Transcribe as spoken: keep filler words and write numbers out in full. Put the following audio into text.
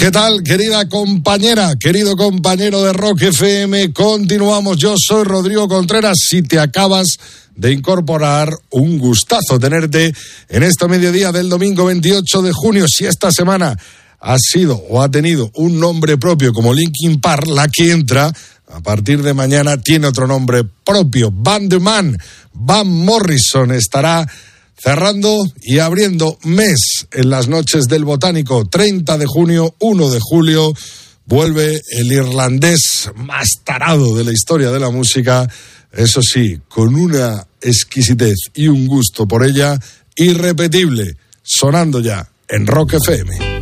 ¿Qué tal, querida compañera, querido compañero de Rock F M? Continuamos, yo soy Rodrigo Contreras. Si te acabas de incorporar, un gustazo tenerte en este mediodía del domingo veintiocho de junio. Si esta semana ha sido o ha tenido un nombre propio como Linkin Park, la que entra a partir de mañana tiene otro nombre propio. Van the Man, Van Morrison estará cerrando y abriendo mes en las noches del Botánico. Treinta de junio, primero de julio, vuelve el irlandés más tarado de la historia de la música, eso sí, con una exquisitez y un gusto por ella irrepetible, sonando ya en Rock F M.